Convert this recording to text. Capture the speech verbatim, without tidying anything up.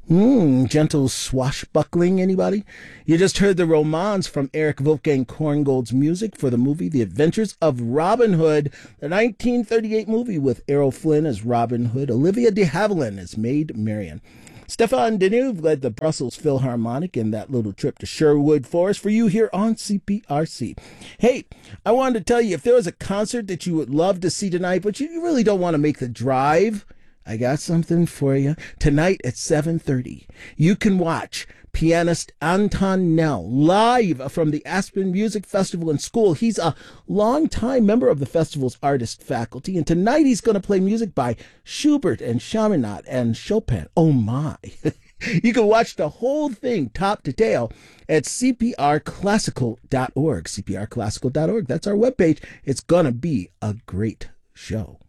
Hmm, gentle swashbuckling, anybody? You just heard the romance from Eric Wolfgang Korngold's music for the movie The Adventures of Robin Hood, the nineteen thirty-eight movie with Errol Flynn as Robin Hood, Olivia de Havilland as Maid Marian. Stefan Deneuve led the Brussels Philharmonic in that little trip to Sherwood Forest for you here on C P R C. Hey, I wanted to tell you, if there was a concert that you would love to see tonight, but you really don't want to make the drive, I got something for you. Tonight at seven thirty, you can watch pianist Anton Nell live from the Aspen Music Festival and School. He's a longtime member of the festival's artist faculty, and tonight he's going to play music by Schubert and Chaminade and Chopin. Oh my. You can watch the whole thing top to tail at c p r classical dot org. c p r classical dot org. That's our webpage. It's going to be a great show.